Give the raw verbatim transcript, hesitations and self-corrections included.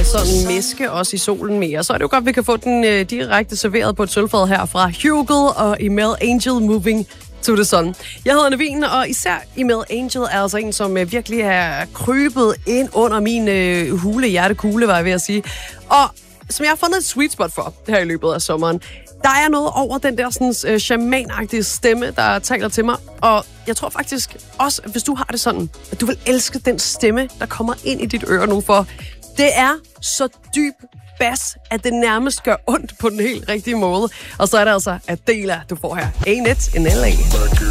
øh, sådan mæske også i solen mere, så er det jo godt, at vi kan få den øh, direkte serveret på et sølvfad her fra Hugel og Email Angel Moving to the Sun. Jeg hedder Navin, og især Email Angel er altså en, som øh, virkelig er krybet ind under min øh, hule, hjertekugle, var jeg ved at sige. Og som jeg har fundet et sweet spot for her i løbet af sommeren. Der er noget over den der sådan, øh, shaman-agtige stemme, der taler til mig. Og jeg tror faktisk også, hvis du har det sådan, at du vil elske den stemme, der kommer ind i dit øre nu. For det er så dyb bas, at det nærmest gør ondt på den helt rigtige måde. Og så er det altså Adela, du får her. Ain't it in L A.